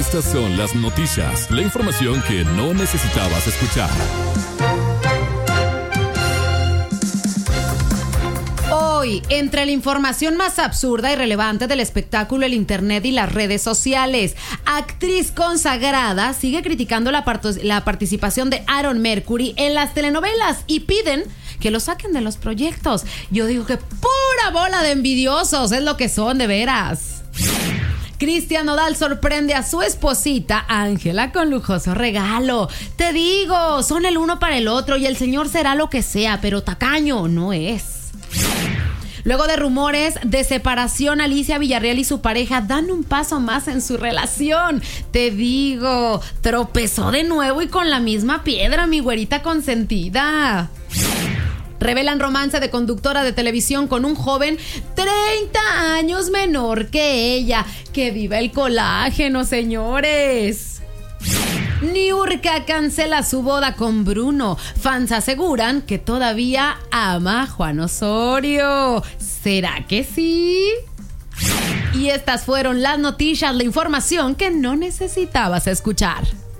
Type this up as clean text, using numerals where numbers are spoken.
Estas son las noticias, la información que no necesitabas escuchar. Hoy, entre la información más absurda y relevante del espectáculo, el internet y las redes sociales, actriz consagrada sigue criticando la participación de Aaron Mercury en las telenovelas y piden que lo saquen de los proyectos. Yo digo que pura bola de envidiosos es lo que son, de veras. Cristian Nodal sorprende a su esposita Ángela con lujoso regalo. Te digo, son el uno para el otro y el señor será lo que sea, pero tacaño no es. Luego de rumores de separación, Alicia Villarreal y su pareja dan un paso más en su relación. Te digo, tropezó de nuevo y con la misma piedra, mi güerita consentida. Revelan romance de conductora de televisión con un joven 30 años menor que ella. ¡Que viva el colágeno, señores! Niurka cancela su boda con Bruno. Fans aseguran que todavía ama a Juan Osorio. ¿Será que sí? Y estas fueron las noticias, la información que no necesitabas escuchar.